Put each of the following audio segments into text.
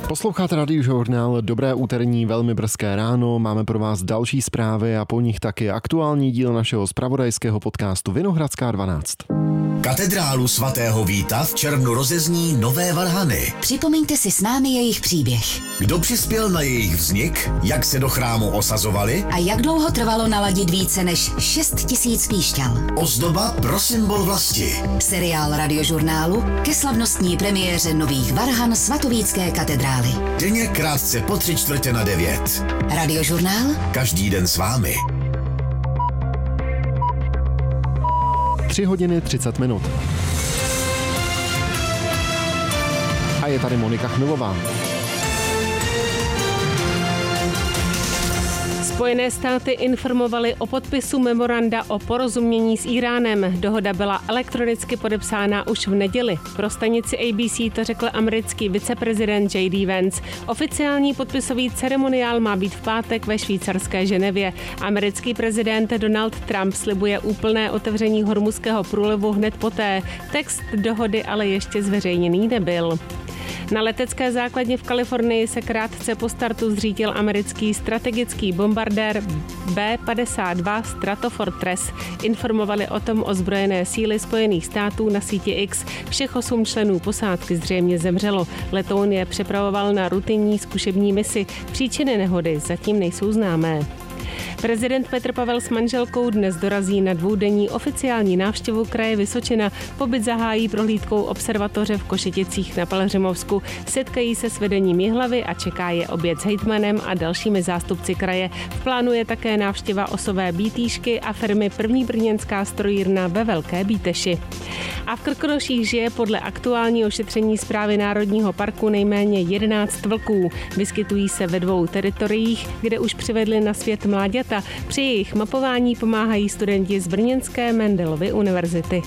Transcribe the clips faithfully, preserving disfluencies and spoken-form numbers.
Posloucháte Radiožurnál, dobré úterní, velmi brzké ráno, máme pro vás další zprávy a po nich taky aktuální díl našeho zpravodajského podcastu Vinohradská dvanáct. Katedrálu svatého Víta v červnu rozezní nové varhany. Připomeňte si s námi jejich příběh. Kdo přispěl na jejich vznik, jak se do chrámu osazovali a jak dlouho trvalo naladit více než šest tisíc píšťal. Ozdoba pro symbol vlasti. Seriál Radiožurnálu ke slavnostní premiéře nových varhan svatovícké katedrály. Denně krátce po tři čtvrtě na devět. Radiožurnál. Každý den s vámi. tři hodiny třicet minut. A je tady Monika Chmilová. Spojené státy informovaly o podpisu memoranda o porozumění s Íránem. Dohoda byla elektronicky podepsána už v neděli. Pro stanici A B C to řekl americký viceprezident J D Vance. Oficiální podpisový ceremoniál má být v pátek ve švýcarské Ženevě. Americký prezident Donald Trump slibuje úplné otevření Hormuzského průlivu hned poté. Text dohody ale ještě zveřejněný nebyl. Na letecké základně v Kalifornii se krátce po startu zřítil americký strategický bombardér B padesát dva Stratofortress. Informovali o tom ozbrojené síly Spojených států na síti X. Všech osm členů posádky zřejmě zemřelo. Letoun je přepravoval na rutinní zkušební misi. Příčiny nehody zatím nejsou známé. Prezident Petr Pavel s manželkou dnes dorazí na dvoudenní oficiální návštěvu kraje Vysočina. Pobyt zahájí prohlídkou observatoře v Košeticích na Pelhřimovsku. Setkají se s vedením Jihlavy a čeká je oběd s hejtmanem a dalšími zástupci kraje. V plánu je také návštěva osové Bítýšky a firmy První brněnská strojírna ve Velké Bíteši. A v Krkonoších žije podle aktuálního šetření Správy Národního parku nejméně jedenáct vlků. Vyskytují se ve dvou teritoriích, kde už přivedli na svět mláďata. Při jejich mapování pomáhají studenti z brněnské Mendelovy univerzity.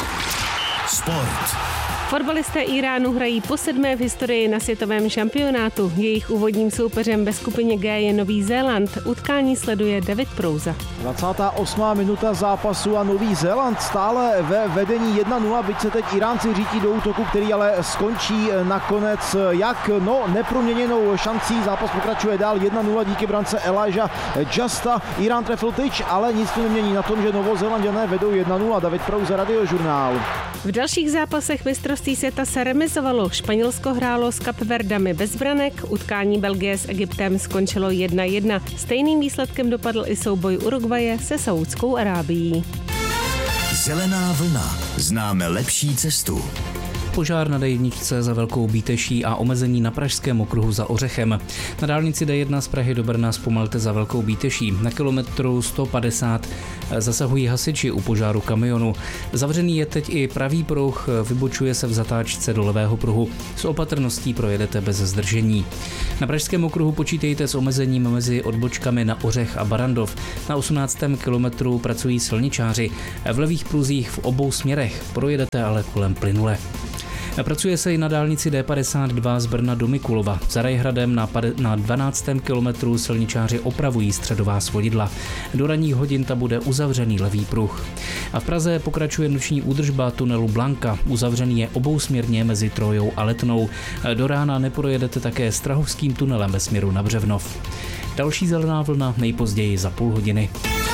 Sport. Fotbalisté Íránu hrají po sedmé v historii na světovém šampionátu. Jejich úvodním soupeřem ve skupině G je Nový Zéland. Utkání sleduje David Prouza. dvacátá osmá minuta zápasu a Nový Zéland stále ve vedení jedna nula, byť se teď Iránci řítí do útoku, který ale skončí nakonec jak no neproměněnou šancí. Zápas pokračuje dál jedna nula díky brance Elijah Justa. Irán trefil tyč, ale nic to nemění na tom, že Novozélanďané vedou jedna nula. David Prouza, Radiožurnál. V dalších zápasech mistrovství světa se remizovalo. Španělsko hrálo s Kapverdami bez branek, utkání Belgie s Egyptem skončilo jedna jedna. Stejným výsledkem dopadl i souboj Uruguaye se Saúdskou Arábií. Zelená vlna. Známe lepší cestu. Požár na dé jedna za Velkou Bíteší a omezení na pražském okruhu za Ořechem. Na dálnici dé jedna z Prahy do Brna zpomalte za Velkou Bíteší. Na kilometru sto padesát zasahují hasiči u požáru kamionu. Zavřený je teď i pravý pruh, vybočuje se v zatáčce do levého pruhu. S opatrností projedete bez zdržení. Na pražském okruhu počítejte s omezením mezi odbočkami na Ořech a Barandov. Na osmnáctém kilometru pracují silničáři. V levých pruzích v obou směrech projedete ale kolem plynule. Pracuje se i na dálnici dé padesát dva z Brna do Mikulova. Za Rajhradem na, na dvanáctém kilometru silničáři opravují středová svodidla. Do ranních hodin ta bude uzavřený levý pruh. A v Praze pokračuje noční údržba tunelu Blanka. Uzavřený je obousměrně mezi Trojou a Letnou. Do rána neprojedete také Strahovským tunelem ve směru na Břevnov. Další zelená vlna nejpozději za půl hodiny.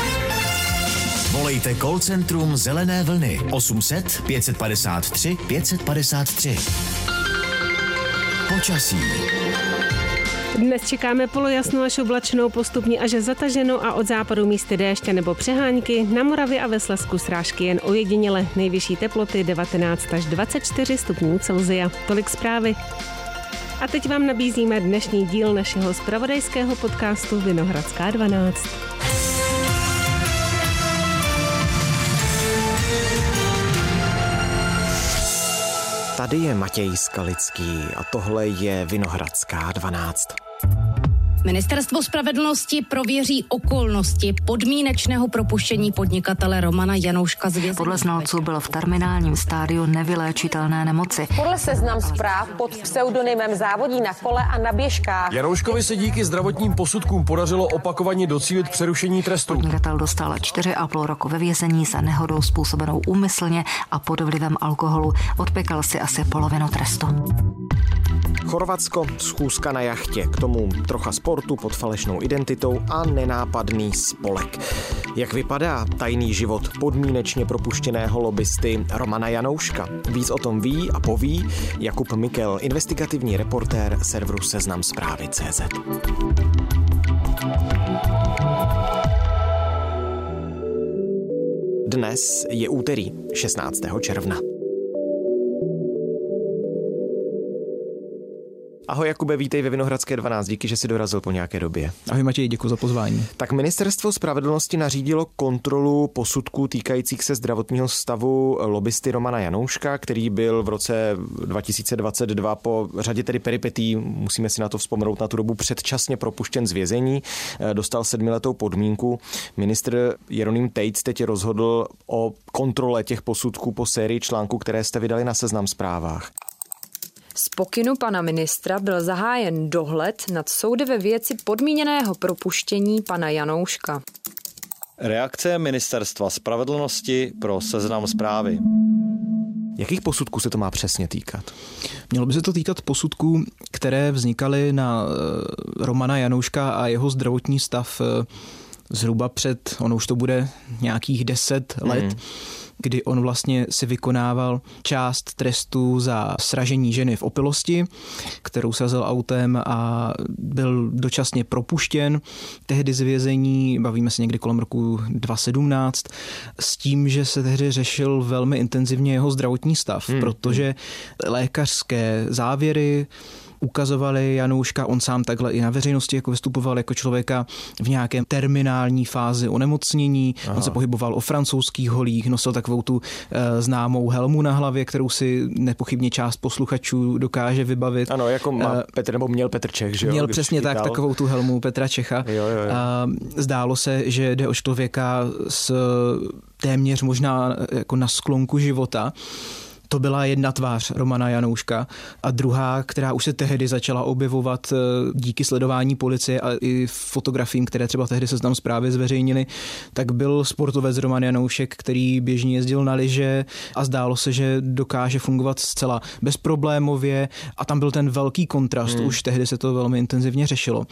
Volejte call centrum Zelené vlny osm set pět padesát tři pět padesát tři. Počasí. Dnes čekáme polojasnou až oblačnou, postupně až zataženou a od západu místy déště nebo přehánky. Na Moravě a ve Slezsku srážky jen ojediněle. Nejvyšší teploty devatenáct až dvacet čtyři stupňů Celsia. Tolik zprávy. A teď vám nabízíme dnešní díl našeho zpravodajského podcastu Vinohradská dvanáct. Tady je Matěj Skalický a tohle je Vinohradská dvanáct. Ministerstvo spravedlnosti prověří okolnosti podmínečného propuštění podnikatele Romana Janouška z vězení. Podle znalců byl v terminálním stádiu nevyléčitelné nemoci. Podle Seznam Zpráv pod pseudonymem závodí na kole a na běžkách. Janouškovi se díky zdravotním posudkům podařilo opakovaně docílit přerušení trestu. Podnikatel dostal čtyři a půl roku ve vězení za nehodou způsobenou úmyslně a pod vlivem alkoholu. Odpěkal si asi polovinu trestu. Chorvatsko, schůzka na jachtě, k tomu trocha sportu pod falešnou identitou a nenápadný spolek. Jak vypadá tajný život podmínečně propuštěného lobbysty Romana Janouška? Víc o tom ví a poví Jakub Mikel, investigativní reportér serveru Seznam Zprávy tečka cé zet. Dnes je úterý šestnáctého června. Ahoj Jakube, vítej ve Vinohradské dvanáct, díky, že jsi dorazil po nějaké době. Ahoj Matěj, děkuji za pozvání. Tak ministerstvo spravedlnosti nařídilo kontrolu posudků týkajících se zdravotního stavu lobbysty Romana Janouška, který byl v roce dva tisíce dvacet dva po řadě tedy peripetí, musíme si na to vzpomenout, na tu dobu předčasně propuštěn z vězení, dostal sedmiletou podmínku. Ministr Jeroným Tejc teď rozhodl o kontrole těch posudků po sérii článků, které jste vydali na Seznam Zprávách. Z pokynu pana ministra byl zahájen dohled nad soudy ve věci podmíněného propuštění pana Janouška. Reakce ministerstva spravedlnosti pro Seznam Zprávy. Jakých posudků se to má přesně týkat? Mělo by se to týkat posudků, které vznikaly na Romana Janouška a jeho zdravotní stav zhruba před, ono už to bude nějakých deset let, hmm. kdy on vlastně si vykonával část trestu za sražení ženy v opilosti, kterou srazil autem a byl dočasně propuštěn tehdy z vězení, bavíme se někdy kolem roku dva tisíce sedmnáct, s tím, že se tehdy řešil velmi intenzivně jeho zdravotní stav, hmm. protože lékařské závěry ukazovali Janouška, on sám takhle i na veřejnosti jako vystupoval jako člověka v nějakém terminální fázi onemocnění. Aha. On se pohyboval o francouzských holích, nosil takovou tu e, známou helmu na hlavě, kterou si nepochybně část posluchačů dokáže vybavit. Ano, jako má e, Petr, nebo měl Petr Čech, že jo? Měl přesně tak, takovou tu helmu Petra Čecha. Jo, jo, jo. A zdálo se, že jde o člověka s téměř možná jako na sklonku života. To byla jedna tvář Romana Janouška a druhá, která už se tehdy začala objevovat díky sledování policie a i fotografiím, které třeba tehdy Seznam Zprávy zveřejnili, tak byl sportovec Roman Janoušek, který běžně jezdil na lyže a zdálo se, že dokáže fungovat zcela bezproblémově a tam byl ten velký kontrast, hmm. už tehdy se to velmi intenzivně řešilo.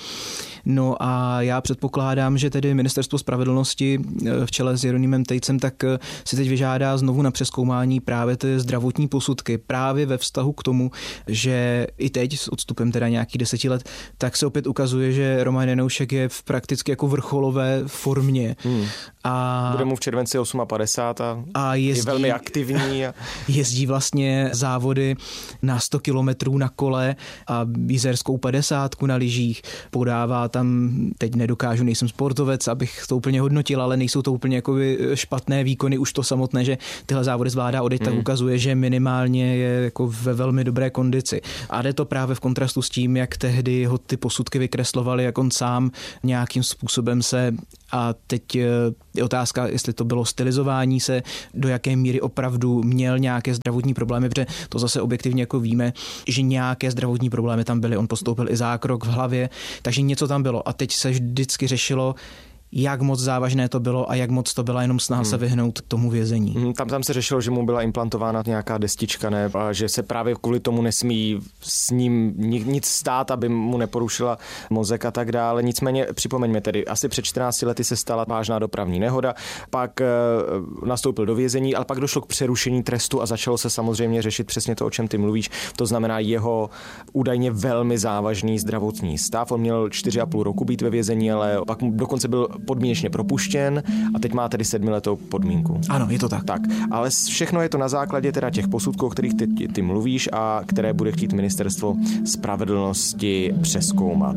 No a já předpokládám, že tedy ministerstvo spravedlnosti v čele s Jeronýmem Tejcem tak si teď vyžádá znovu na přezkoumání právě ty zdravotní posudky právě ve vztahu k tomu, že i teď s odstupem teda nějakých deseti let, tak se opět ukazuje, že Roman Janoušek je v prakticky jako vrcholové formě. Hmm. A bude mu v červenci padesát osm a, a jezdí, je velmi aktivní. A jezdí vlastně závody na sto kilometrů na kole a jízerskou padesátku na lyžích. Podává tam, teď nedokážu, nejsem sportovec, abych to úplně hodnotil, ale nejsou to úplně jako špatné výkony, už to samotné, že tyhle závody zvládá odejít, hmm. tak ukazuje, že minimálně je jako ve velmi dobré kondici. A jde to právě v kontrastu s tím, jak tehdy ho ty posudky vykreslovaly, jak on sám nějakým způsobem se, a teď je otázka, jestli to bylo stylizování se, do jaké míry opravdu měl nějaké zdravotní problémy, protože to zase objektivně jako víme, že nějaké zdravotní problémy tam byly. On podstoupil i zákrok v hlavě, takže něco tam bylo. A teď se vždycky řešilo, jak moc závažné to bylo a jak moc to byla jenom snaha hmm. se vyhnout tomu vězení. Hmm, tam tam se řešilo, že mu byla implantována nějaká destička, ne? A že se právě kvůli tomu nesmí s ním nic stát, aby mu neporušila mozek a tak dále. Nicméně připomeňme tedy, asi před čtrnácti lety se stala vážná dopravní nehoda, pak e, nastoupil do vězení, ale pak došlo k přerušení trestu a začalo se samozřejmě řešit přesně to, o čem ty mluvíš. To znamená jeho údajně velmi závažný zdravotní stav. On měl čtyři a půl roku být ve vězení, ale pak dokonce byl podmínečně propuštěn a teď má tedy sedmiletou podmínku. Ano, je to tak. Tak, ale všechno je to na základě teda těch posudků, o kterých ty, ty mluvíš a které bude chtít ministerstvo spravedlnosti přezkoumat.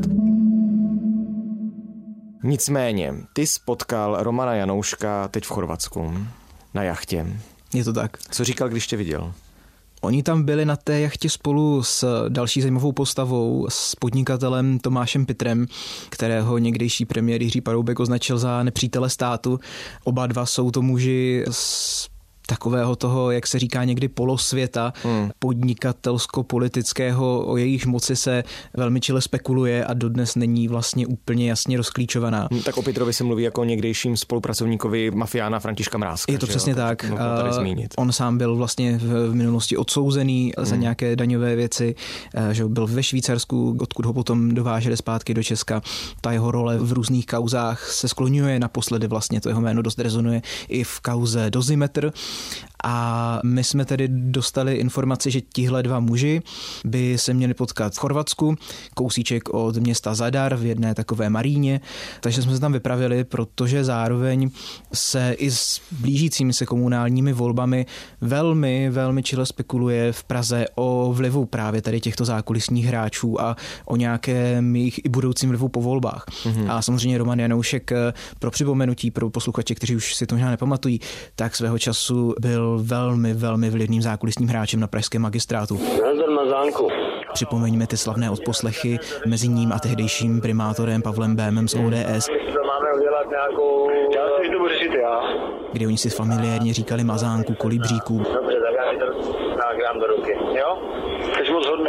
Nicméně, ty spotkal Romana Janouška teď v Chorvatsku na jachtě. Je to tak. Co říkal, když tě viděl? Oni tam byli na té jachtě spolu s další zajímavou postavou, s podnikatelem Tomášem Pitrem, kterého někdejší premiér Jiří Paroubek označil za nepřítele státu. Oba dva jsou to muži s takového toho, jak se říká někdy polosvěta, hmm. podnikatelsko-politického, o jejíž moci se velmi čile spekuluje a dodnes není vlastně úplně jasně rozklíčovaná. Hmm, tak o Pitrovi se mluví jako o někdejším spolupracovníkovi mafiána Františka Mrázka. Je to přesně jo? tak. To tady zmínit. On sám byl vlastně v minulosti odsouzený hmm. za nějaké daňové věci, že byl ve Švýcarsku, odkud ho potom dováželi zpátky do Česka. Ta jeho role v různých kauzách se skloňuje, naposledy vlastně to jeho jméno dost rezonuje i v kauze Dozimetr. A my jsme tedy dostali informaci, že tihle dva muži by se měli potkat v Chorvatsku, kousíček od města Zadar v jedné takové maríně, takže jsme se tam vypravili, protože zároveň se i s blížícími se komunálními volbami velmi, velmi čile spekuluje v Praze o vlivu právě tady těchto zákulisních hráčů a o nějakém jejich i budoucím vlivu po volbách. Mm-hmm. A samozřejmě Roman Janoušek, pro připomenutí pro posluchače, kteří už si to možná nepamatují, tak svého času byl velmi, velmi vlivným zákulisním hráčem na pražském magistrátu. Připomeňme ty slavné odposlechy mezi ním a tehdejším primátorem Pavlem Bémem z O D S, kdy oni si familiárně říkali Mazánku, Kolibříku. Dobře, tak já si to dám do ruky, jo? Jsi moc hodnej.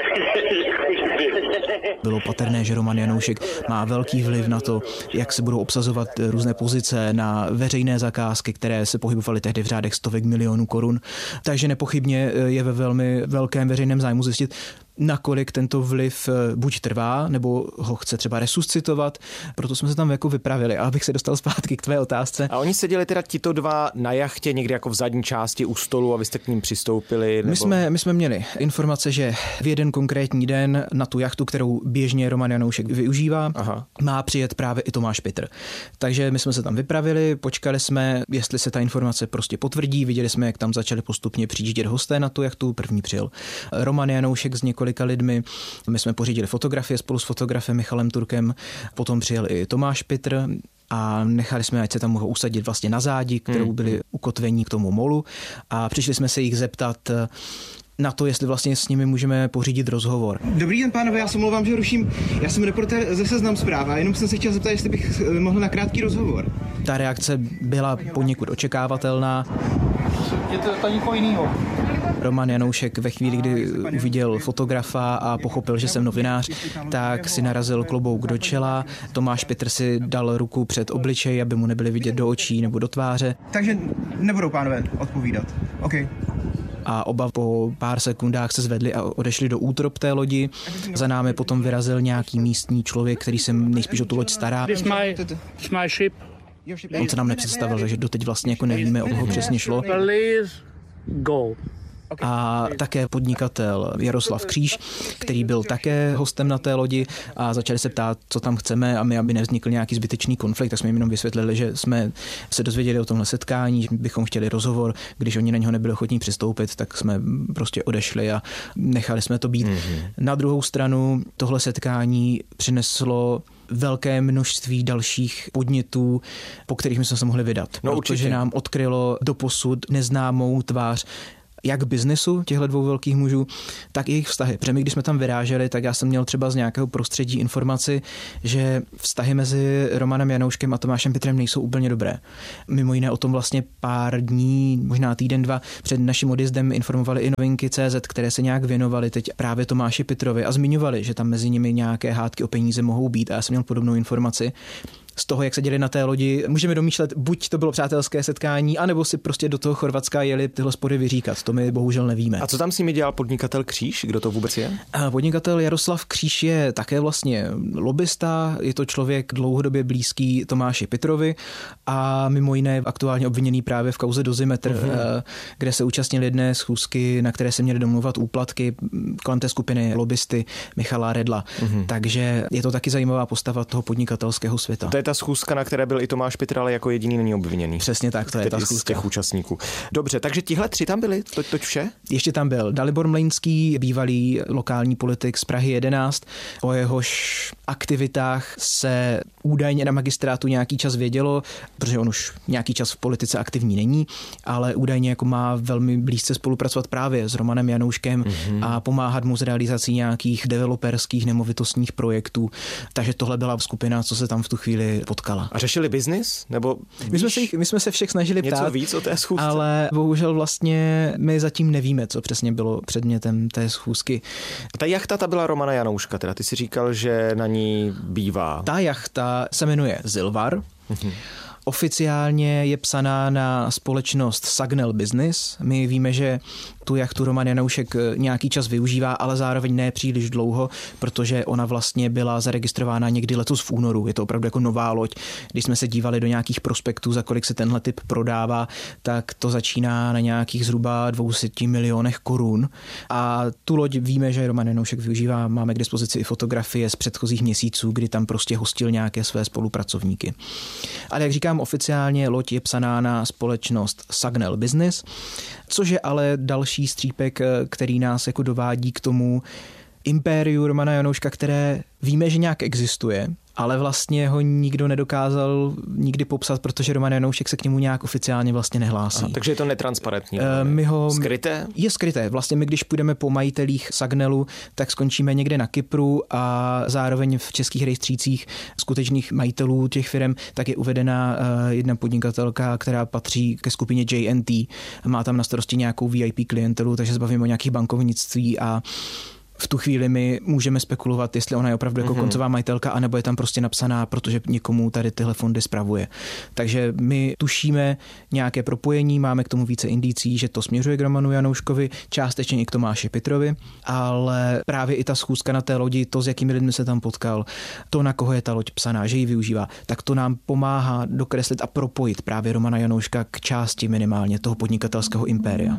Bylo patrné, že Roman Janoušek má velký vliv na to, jak se budou obsazovat různé pozice na veřejné zakázky, které se pohybovaly tehdy v řádech stovek milionů korun. Takže nepochybně je ve velmi velkém veřejném zájmu zjistit, nakolik tento vliv buď trvá, nebo ho chce třeba resuscitovat. Proto jsme se tam jako vypravili. A abych se dostal zpátky k tvé otázce. A oni seděli teda tito dva na jachtě někdy jako v zadní části u stolu a vy jste k ním přistoupili? Nebo... My, jsme, my jsme měli informace, že v jeden konkrétní den na tu jachtu, kterou běžně Roman Janoušek využívá, Aha. má přijet právě i Tomáš Pitr. Takže my jsme se tam vypravili, počkali jsme, jestli se ta informace prostě potvrdí, viděli jsme, jak tam začali postupně přijíždět hosté na tu jachtu, první přijel Roman Janoušek z několika lidmi, my jsme pořídili fotografie spolu s fotografem Michalem Turkem, potom přijel i Tomáš Pitr a nechali jsme, ať se tam mohou usadit vlastně na zádi, kterou byli ukotvení k tomu molu a přišli jsme se jich zeptat na to, jestli vlastně s nimi můžeme pořídit rozhovor. Dobrý den, pánové, já se omlouvám, že ruším. Já jsem reportér ze Seznam Zpráv a jenom jsem se chtěl zeptat, jestli bych mohl na krátký rozhovor. Ta reakce byla poněkud očekávatelná. Je to, to někoho jinýho. Roman Janoušek ve chvíli, kdy uviděl fotografa a pochopil, že jsem novinář, tak si narazil klobouk do čela. Tomáš Pitr si dal ruku před obličej, aby mu nebyly vidět do očí nebo do tváře. Takže nebudou pánové odpovídat. OK. A oba po pár sekundách se zvedli a odešli do útrop té lodi. Za námi potom vyrazil nějaký místní člověk, který se nejspíš o tu loď stará. On se nám nepředstavil, takže doteď vlastně jako nevíme, o koho přesně šlo. A také podnikatel Jaroslav Kříž, který byl také hostem na té lodi a začali se ptát, co tam chceme a my, aby nevznikl nějaký zbytečný konflikt, tak jsme jim jenom vysvětlili, že jsme se dozvěděli o tomhle setkání, že bychom chtěli rozhovor, když oni na něho nebyli ochotní přistoupit, tak jsme prostě odešli a nechali jsme to být. Mm-hmm. Na druhou stranu tohle setkání přineslo velké množství dalších podnětů, po kterých jsme se mohli vydat. No, protože určitě. nám odkrylo doposud neznámou tvář jak biznesu těchto dvou velkých mužů, tak i jejich vztahy. Protože my, když jsme tam vyráželi, tak já jsem měl třeba z nějakého prostředí informaci, že vztahy mezi Romanem Janouškem a Tomášem Pitrem nejsou úplně dobré. Mimo jiné o tom vlastně pár dní, možná týden, dva před naším odjezdem informovali i Novinky tečka cé zet, které se nějak věnovaly teď právě Tomáši Pitrovi a zmiňovali, že tam mezi nimi nějaké hádky o peníze mohou být a já jsem měl podobnou informaci. Z toho, jak se děli na té lodi, můžeme domýšlet, buď to bylo přátelské setkání, anebo si prostě do toho Chorvatska jeli tyhle spory vyříkat. To my bohužel nevíme. A co tam s nimi dělal podnikatel Kříž? Kdo to vůbec je? Podnikatel Jaroslav Kříž je také vlastně lobista, je to člověk dlouhodobě blízký Tomáši Pitrovi a mimo jiné aktuálně obviněný právě v kauze Dozimetr, uh-huh. kde se účastnil jedné schůzky, na které se měly domluvat úplatky kolem té skupiny lobbysty Michala Redla. Uh-huh. Takže je to taky zajímavá postava toho podnikatelského světa. To je ta schůzka, na které byl i Tomáš Pitr, ale jako jediný není obviněný. Přesně tak, to je ta schůzka. Z těch účastníků. Dobře, takže tihle tři tam byli, to, to vše? Ještě tam byl Dalibor Mlejnský, bývalý lokální politik z Prahy jedenáct. O jehož aktivitách se údajně na magistrátu nějaký čas vědělo, protože on už nějaký čas v politice aktivní není, ale údajně jako má velmi blízce spolupracovat právě s Romanem Janouškem mm-hmm. a pomáhat mu s realizací nějakých developerských nemovitostních projektů. Takže tohle byla skupina, co se tam v tu chvíli tady potkala. A řešili biznis? Nebo my jsme, se jich, my jsme se všech snažili ptát. Něco víc o té schůzce? Ale bohužel vlastně my zatím nevíme, co přesně bylo předmětem té schůzky. Ta jachta, ta byla Romana Janouška, teda ty si říkal, že na ní bývá. Ta jachta se jmenuje Zilvar. Mhm. Oficiálně je psaná na společnost Sagnel Business. My víme, že tu jachtu Roman Janoušek nějaký čas využívá, ale zároveň ne příliš dlouho, protože ona vlastně byla zaregistrována někdy letos v únoru. Je to opravdu jako nová loď. Když jsme se dívali do nějakých prospektů, za kolik se tenhle typ prodává, tak to začíná na nějakých zhruba dvě stě milionech korun. A tu loď víme, že Roman Janoušek využívá. Máme k dispozici i fotografie z předchozích měsíců, kdy tam prostě hostil nějaké své spolupracovníky. Ale jak říkám, oficiálně loď je psaná na společnost Sagnel Business, což je ale další střípek, který nás jako dovádí k tomu impériu Romana Janouška, které víme, že nějak existuje, ale vlastně ho nikdo nedokázal nikdy popsat, protože Roman Janoušek se k němu nějak oficiálně vlastně nehlásí. Aha, takže je to netransparentní. Uh, my ho, skryté? Je skryté. Vlastně my, když půjdeme po majitelích Sagnelu, tak skončíme někde na Kypru a zároveň v českých rejstřících skutečných majitelů těch firm tak je uvedena uh, jedna podnikatelka, která patří ke skupině J and T. Má tam na starosti nějakou V I P klientelu, takže se bavíme o nějakých bankovnictví a v tu chvíli my můžeme spekulovat, jestli ona je opravdu jako mm-hmm. koncová majitelka, anebo je tam prostě napsaná, protože někomu tady tyhle fondy spravuje. Takže my tušíme nějaké propojení, máme k tomu více indicí, že to směřuje k Romanu Janouškovi, částečně i k Tomáši Pitrovi, ale právě i ta schůzka na té lodi, to, s jakými lidmi se tam potkal, to, na koho je ta loď psaná, že ji využívá, tak to nám pomáhá dokreslit a propojit právě Romana Janouška k části minimálně toho podnikatelského impéria.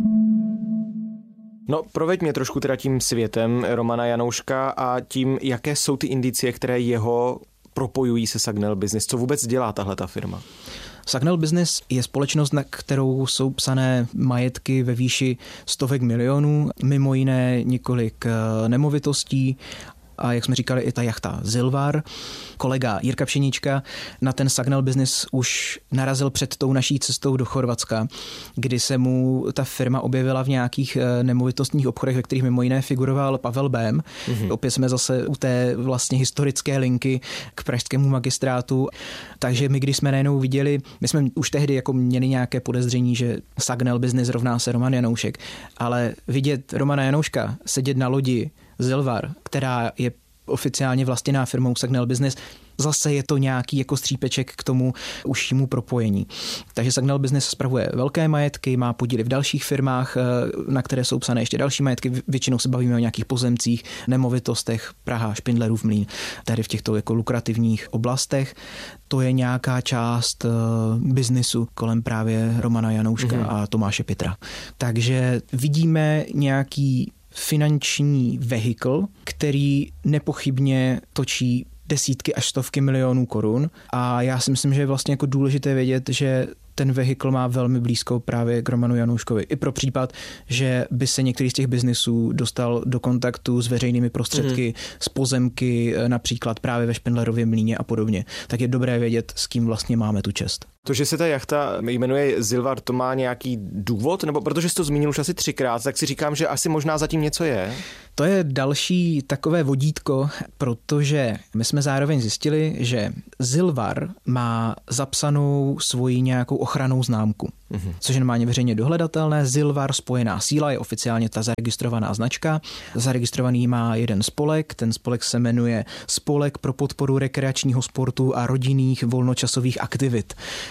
No, proveď mě trošku teda tím světem Romana Janouška a tím, jaké jsou ty indicie, které jeho propojují se Sagnel Business. Co vůbec dělá tahle ta firma? Sagnel Business je společnost, na kterou jsou psané majetky ve výši stovek milionů, mimo jiné několik nemovitostí, a jak jsme říkali, i ta jachta Zilvar. Kolega Jirka Pšeníčka na ten Sagnel Business už narazil před tou naší cestou do Chorvatska, kdy se mu ta firma objevila v nějakých nemovitostních obchodech, ve kterých mimo jiné figuroval Pavel Bém. Mm-hmm. Opět jsme zase u té vlastně historické linky k pražskému magistrátu. Takže my, když jsme najednou viděli, my jsme už tehdy jako měli nějaké podezření, že Sagnel Business rovná se Roman Janoušek, ale vidět Romana Janouška sedět na lodi Zilvar, která je oficiálně vlastněná firmou Sagnel Business, zase je to nějaký jako střípeček k tomu užšímu propojení. Takže Sagnel Business spravuje velké majetky, má podíly v dalších firmách, na které jsou psané ještě další majetky. Většinou se bavíme o nějakých pozemcích, nemovitostech, Praha, Špindlerův Mlýn, tady v těchto jako lukrativních oblastech. To je nějaká část biznisu kolem právě Romana Janouška mm-hmm. a Tomáše Pitra. Takže vidíme nějaký finanční vehikl, který nepochybně točí desítky až stovky milionů korun a já si myslím, že je vlastně jako důležité vědět, že ten vehikl má velmi blízko právě k Romanu Janouškovi. I pro případ, že by se některý z těch biznisů dostal do kontaktu s veřejnými prostředky, mm. z pozemky, například právě ve Špindlerově Mlýně a podobně. Tak je dobré vědět, s kým vlastně máme tu čest. To, že se ta jachta jmenuje Zilvar, to má nějaký důvod? Nebo protože jsi to zmínil už asi třikrát, tak si říkám, že asi možná zatím něco je. To je další takové vodítko, protože my jsme zároveň zjistili, že Zilvar má zapsanou svoji nějakou ochrannou známku, mm-hmm. což je normálně veřejně dohledatelné. Zilvar spojená síla je oficiálně ta zaregistrovaná značka. Zaregistrovaný má jeden spolek, ten spolek se jmenuje Spolek pro podporu rekreačního sportu a rodinných volnočasových aktivit.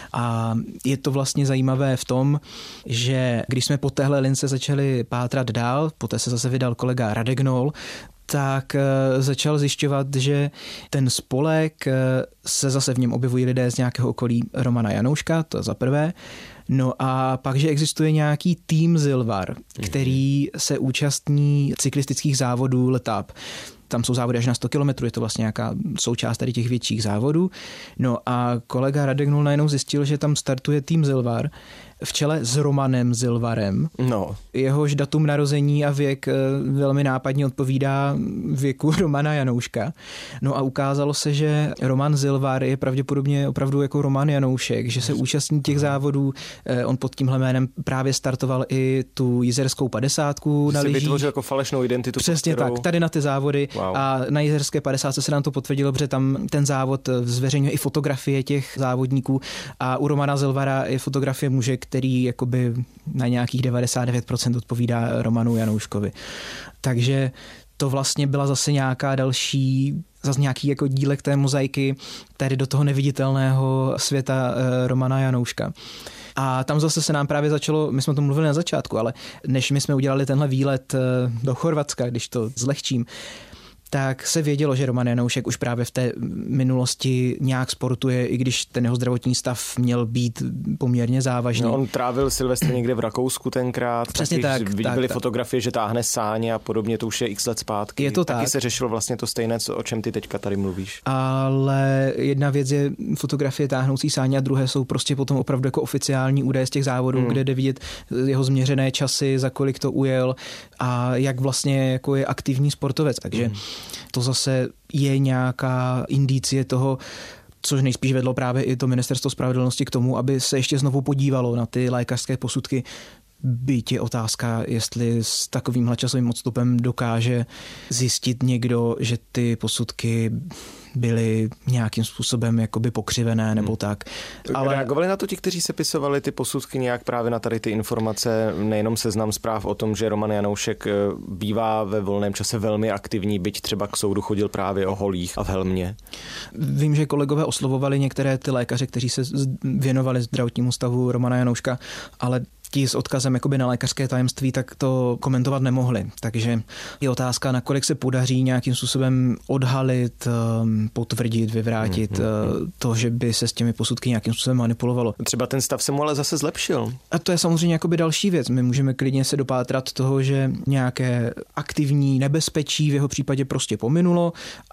A je to vlastně zajímavé v tom, že když jsme po téhle lince začali pátrat dál, poté se zase vydal kolega Radek Gnol, tak začal zjišťovat, že ten spolek se zase v něm objevují lidé z nějakého okolí Romana Janouška, to za prvé. No a pak, že existuje nějaký tým Zilvar, který se účastní cyklistických závodů Letap. Tam jsou závody až na sto kilometrů, je to vlastně nějaká součást tady těch větších závodů. No a kolega Radek Nul najednou zjistil, že tam startuje tým Zilvar v čele s Romanem Zilvarem. No. Jehož datum narození a věk velmi nápadně odpovídá věku Romana Janouška. No a ukázalo se, že Roman Zilvar je pravděpodobně opravdu jako Roman Janoušek, že se účastní těch závodů. On pod tímhle jménem právě startoval i tu jizerskou padesátku na lyžích. Vytvořil jako falešnou identitu. Přesně kterou... tak, tady na ty závody. Wow. A na jizerské padesátce se nám to potvrdilo, protože tam ten závod zveřejňuje i fotografie těch závodníků a u Romana Zilvara je fotografie muže, který jakoby na nějakých devadesát devět procent odpovídá Romanu Janouškovi. Takže to vlastně byla zase nějaká další, zase nějaký jako dílek té mozaiky tady do toho neviditelného světa e, Romana Janouška. A tam zase se nám právě začalo, my jsme to mluvili na začátku, ale než my jsme udělali tenhle výlet do Chorvatska, když to zlehčím, tak se vědělo, že Roman Janoušek už právě v té minulosti nějak sportuje, i když ten jeho zdravotní stav měl být poměrně závažný. No, on trávil Silvestr někde v Rakousku tenkrát. Přesně tak. Byly tak, fotografie, tak. že táhne sáně a podobně, to už je x let zpátky. Je to Taky tak. se řešilo vlastně to stejné, o čem ty teďka tady mluvíš. Ale jedna věc je fotografie táhnoucí sáně a druhé jsou prostě potom opravdu jako oficiální údaje z těch závodů, hmm. kde jde vidět jeho změřené časy, za kolik to ujel a jak vlastně jako je aktivní sportovec. Takže hmm. to zase je nějaká indicie toho, což nejspíš vedlo právě i to ministerstvo spravedlnosti k tomu, aby se ještě znovu podívalo na ty lékařské posudky. Byť je otázka, jestli s takovýmhle časovým odstupem dokáže zjistit někdo, že ty posudky byly nějakým způsobem jakoby pokřivené nebo hmm. tak. Ale reagovali na to ti, kteří sepisovali ty posudky nějak právě na tady ty informace, nejenom Seznam Zpráv o tom, že Roman Janoušek bývá ve volném čase velmi aktivní, byť třeba k soudu chodil právě o holích a v helmě. Vím, že kolegové oslovovali některé ty lékaře, kteří se věnovali zdravotnímu stavu Romana Janouška, ale ti s odkazem jakoby na lékařské tajemství, tak to komentovat nemohli. Takže je otázka, nakolik se podaří nějakým způsobem odhalit, potvrdit, vyvrátit mm-hmm. to, že by se s těmi posudky nějakým způsobem manipulovalo. Třeba ten stav se mu ale zase zlepšil. A to je samozřejmě jakoby další věc. My můžeme klidně se dopátrat toho, že nějaké aktivní nebezpečí v jeho případě prostě pominulo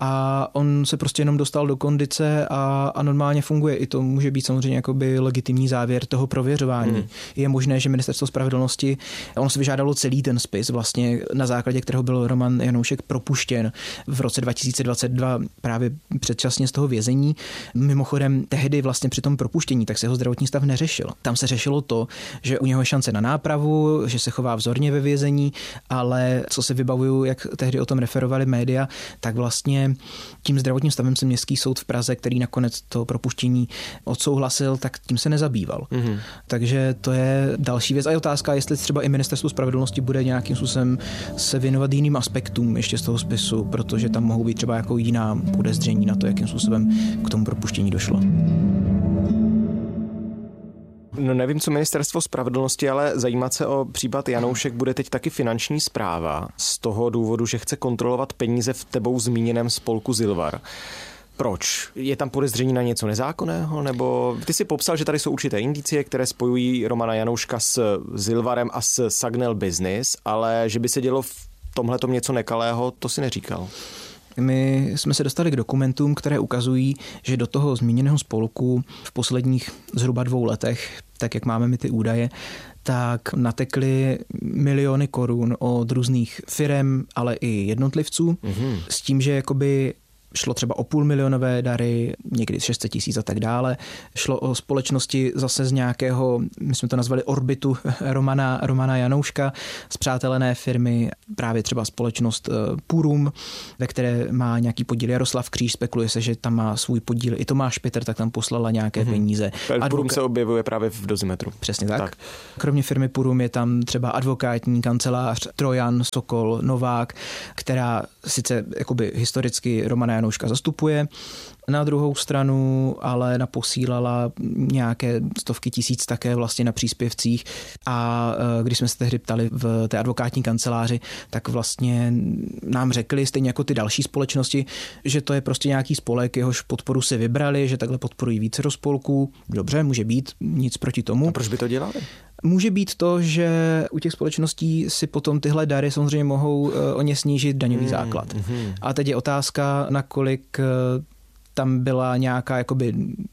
a on se prostě jenom dostal do kondice a, a normálně funguje. I to může být samozřejmě jakoby legitimní závěr toho prověřování. Mm. Je možné, že ministerstvo spravedlnosti, ono se vyžádalo celý ten spis, vlastně na základě kterého byl Roman Janoušek propuštěn v roce dva tisíce dvacet dva právě předčasně z toho vězení. Mimochodem tehdy vlastně při tom propuštění tak se jeho zdravotní stav neřešil. Tam se řešilo to, že u něho je šance na nápravu, že se chová vzorně ve vězení, ale co se vybavuju, jak tehdy o tom referovali média, tak vlastně tím zdravotním stavem se Městský soud v Praze, který nakonec to propuštění odsouhlasil, tak tím se nezabýval. Mm-hmm. Takže to je další věc. A je otázka, jestli třeba i ministerstvo spravedlnosti bude nějakým způsobem se věnovat jiným aspektům ještě z toho spisu, protože tam mohou být třeba jako jiná podezření na to, jakým způsobem k tomu propuštění došlo. No nevím, co ministerstvo spravedlnosti, ale zajímat se o případ Janoušek bude teď taky finanční správa z toho důvodu, že chce kontrolovat peníze v tebou zmíněném spolku Zilvar. Proč? Je tam podezření na něco nezákonného? Nebo ty si popsal, že tady jsou určité indicie, které spojují Romana Janouška s Zilvarem a s Sagnel Business, ale že by se dělo v tomhletom něco nekalého, to si neříkal. My jsme se dostali k dokumentům, které ukazují, že do toho zmíněného spolku v posledních zhruba dvou letech, tak jak máme my ty údaje, tak natekly miliony korun od různých firem, ale i jednotlivců, mm-hmm. s tím, že jakoby šlo třeba o půl milionové dary, někdy šest set tisíc a tak dále. Šlo o společnosti zase z nějakého, my jsme to nazvali orbitu Romana, Romana Janouška, spřátelené firmy, právě třeba společnost Purum, ve které má nějaký podíl Jaroslav Kříž, spekuluje se, že tam má svůj podíl i Tomáš Pitr, tak tam poslala nějaké mm-hmm. peníze. Advoka... Purum se objevuje právě v Dozimetru. Přesně tak. tak. Kromě firmy Purum je tam třeba advokátní kancelář Trojan, Sokol, Novák, která sice jakoby historicky Romana Janouška zastupuje. Na druhou stranu ale naposílala nějaké stovky tisíc také vlastně na příspěvcích a když jsme se tehdy ptali v té advokátní kanceláři, tak vlastně nám řekli, stejně jako ty další společnosti, že to je prostě nějaký spolek, jehož podporu si vybrali, že takhle podporují více spolků. Dobře, může být, nic proti tomu. A proč by to dělali? Může být to, že u těch společností si potom tyhle dary samozřejmě mohou o ně snížit daňový základ. Mm, mm. A teď je otázka, nakolik tam byla nějaká jakoby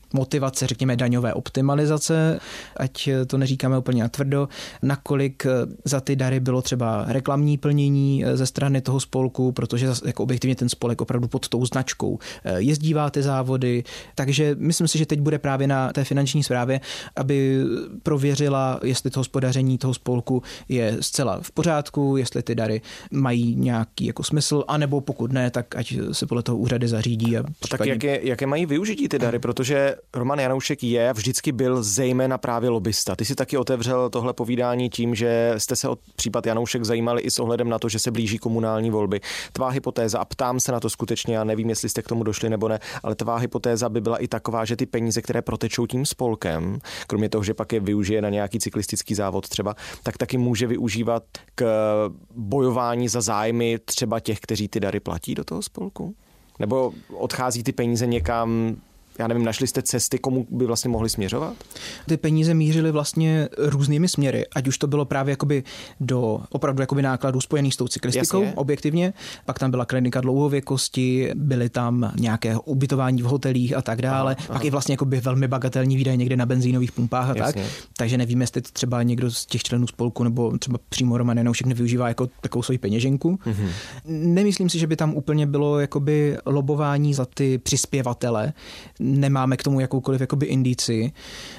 motivace, řekněme, daňové optimalizace, ať to neříkáme úplně natvrdo, nakolik za ty dary bylo třeba reklamní plnění ze strany toho spolku, protože jako objektivně ten spolek opravdu pod tou značkou jezdívá ty závody, takže myslím si, že teď bude právě na té finanční správě, aby prověřila, jestli to hospodaření toho spolku je zcela v pořádku, jestli ty dary mají nějaký jako smysl, anebo pokud ne, tak ať se podle toho úřady zařídí. A tak jaké, jaké mají využití ty dary, protože Roman Janoušek je a vždycky byl zejména právě lobista. Ty si taky otevřel tohle povídání tím, že jste se o případ Janoušek zajímali i s ohledem na to, že se blíží komunální volby. Tvá hypotéza, a ptám se na to skutečně, já nevím, jestli jste k tomu došli nebo ne, ale tvá hypotéza by byla i taková, že ty peníze, které protečou tím spolkem, kromě toho, že pak je využije na nějaký cyklistický závod třeba, tak taky může využívat k bojování za zájmy třeba těch, kteří ty dary platí do toho spolku? Nebo odchází ty peníze někam, já nevím, našli jste cesty, komu by vlastně mohli směřovat? Ty peníze mířily vlastně různými směry, ať už to bylo právě jakoby do opravdu jakoby nákladů spojených s tou cyklistikou, jasně, objektivně, pak tam byla klinika dlouhověkosti, byly tam nějaké ubytování v hotelích a tak dále, aha, pak aha. i vlastně jakoby velmi bagatelní výdaje někde na benzínových pumpách a jasně. tak, takže nevíme, jestli to třeba někdo z těch členů spolku nebo třeba přímo Roman Janoušek nevyužívá jako takovou svoji peněženku. Mhm. Nemyslím si, že by tam úplně bylo jakoby lobování za ty přispěvatele. Nemáme k tomu jakoukoliv jakoby indici,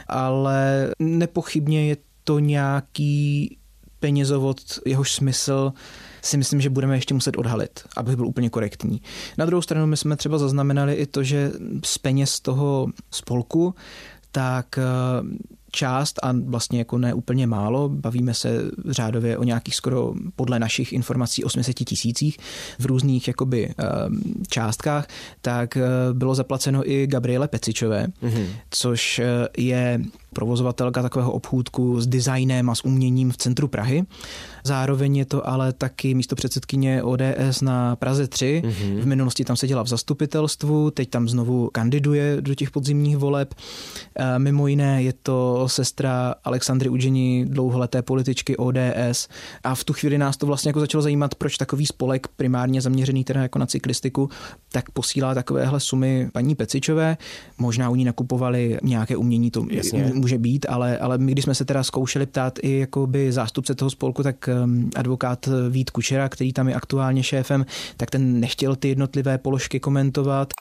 ale nepochybně je to nějaký penězovod, jehož smysl si myslím, že budeme ještě muset odhalit, abych byl úplně korektní. Na druhou stranu my jsme třeba zaznamenali i to, že z peněz toho spolku tak část, a vlastně jako ne úplně málo, bavíme se řádově o nějakých skoro podle našich informací osm set tisících v různých jakoby částkách, tak bylo zaplaceno i Gabriele Pecičové, mm-hmm. což je provozovatelka takového obchůdku s designem a s uměním v centru Prahy. Zároveň je to ale taky místopředsedkyně O D S na Praze tři. Mm-hmm. V minulosti tam seděla v zastupitelstvu, teď tam znovu kandiduje do těch podzimních voleb. E, mimo jiné je to sestra Alexandry Udženi, dlouholeté političky O D S, a v tu chvíli nás to vlastně jako začalo zajímat, proč takový spolek primárně zaměřený teda jako na cyklistiku, tak posílá takovéhle sumy paní Pecičové. Možná u ní nakupovali nějaké umění, to Jasně. může být, ale, ale my, když jsme se teda zkoušeli ptát i jakoby zástupce toho spolku, tak um, advokát Vít Kučera, který tam je aktuálně šéfem, tak ten nechtěl ty jednotlivé položky komentovat.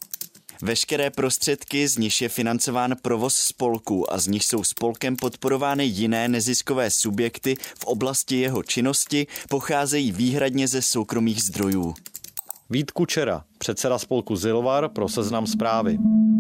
Veškeré prostředky, z nichž je financován provoz spolku a z nich jsou spolkem podporovány jiné neziskové subjekty v oblasti jeho činnosti, pocházejí výhradně ze soukromých zdrojů. Vít Kučera, předseda spolku Zilvar pro Seznam Zprávy.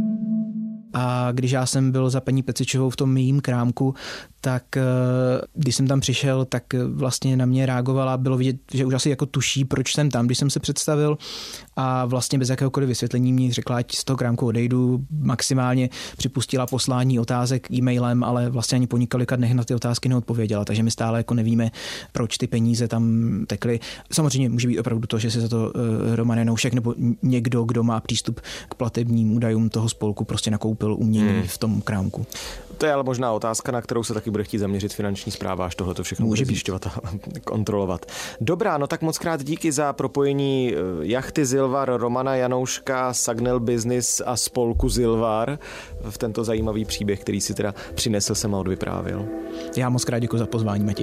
A když já jsem byl za paní Pecičovou v tom mým krámku, tak když jsem tam přišel, tak vlastně na mě reagovala, bylo vidět, že už asi jako tuší, proč jsem tam, když jsem se představil, a vlastně bez jakéhokoliv vysvětlení mi řekla, ať z toho krámku odejdu, maximálně připustila poslání otázek e-mailem, ale vlastně ani po několika dnech na ty otázky neodpověděla, takže my stále jako nevíme, proč ty peníze tam tekly. Samozřejmě může být opravdu to, že si za to Roman Janoušek nebo někdo, kdo má přístup k platebním údajům toho spolku, prostě nakoupil umění hmm. v tom krámku. To je ale možná otázka, na kterou se taky bude chtít zaměřit finanční správa, až tohle to všechno může bude zjišťovat a kontrolovat. Dobrá, no tak moc krát díky za propojení jachty Zilvar, Romana Janouška, Sagnel Business a spolku Zilvar v tento zajímavý příběh, který si teda přinesl sem a odvyprávil. Já moc krát děkuji za pozvání, Matěj.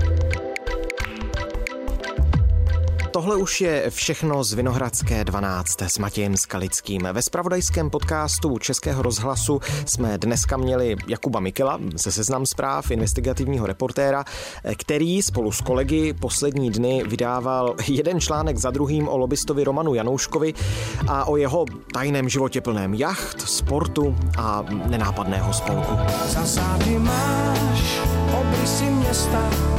Tohle už je všechno z Vinohradské dvanáct s Matějem Skalickým. Ve zpravodajském podcastu Českého rozhlasu jsme dneska měli Jakuba Mikela ze Seznam Zpráv, investigativního reportéra, který spolu s kolegy poslední dny vydával jeden článek za druhým o lobistovi Romanu Janouškovi a o jeho tajném životě plném jacht, sportu a nenápadného spolku. Zasády máš, obrysy města.